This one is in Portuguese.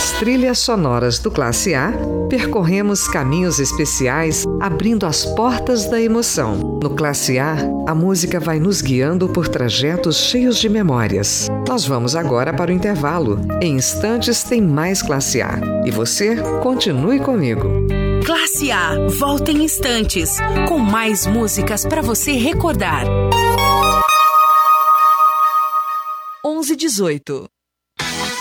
Nas trilhas sonoras do Classe A, percorremos caminhos especiais, abrindo as portas da emoção. No Classe A, a música vai nos guiando por trajetos cheios de memórias. Nós vamos agora para o intervalo. Em instantes tem mais Classe A. E você, continue comigo. Classe A, volta em instantes, com mais músicas para você recordar. 11:18.